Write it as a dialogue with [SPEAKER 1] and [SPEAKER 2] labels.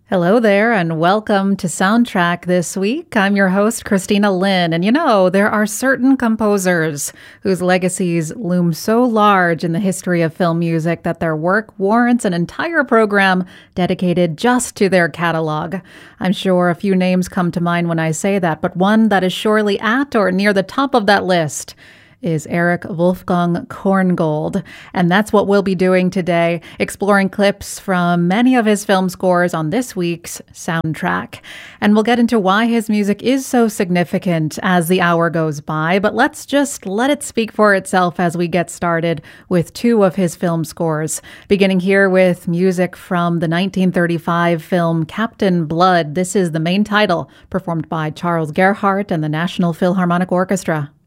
[SPEAKER 1] Hello there, and welcome to Soundtrack this week. I'm your host, Christina Lynn. And there are certain composers whose legacies loom so large in the history of film music that their work warrants an entire program dedicated just to their catalog. I'm sure a few names come to mind when I say that, but one that is surely at or near the top of that list is Erich Wolfgang Korngold. And that's what we'll be doing today, exploring clips from many of his film scores on this week's Soundtrack. And we'll get into why his music is so significant as the hour goes by, but let's just let it speak for itself as we get started with two of his film scores, beginning here with music from the 1935 film Captain Blood. This is the main title, performed by Charles Gerhardt and the National Philharmonic Orchestra.